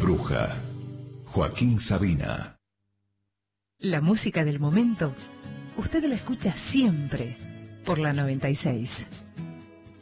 Bruja, Joaquín Sabina. La música del momento, usted la escucha siempre por la 96.